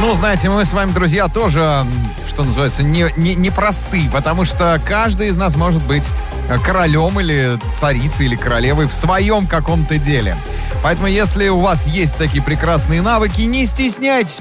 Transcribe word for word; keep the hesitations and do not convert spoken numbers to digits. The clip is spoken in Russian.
Ну, знаете, мы с вами, друзья, тоже, что называется, не, не, не просты, потому что каждый из нас может быть королем или царицей или королевой в своем каком-то деле. Поэтому, если у вас есть такие прекрасные навыки, не стесняйтесь,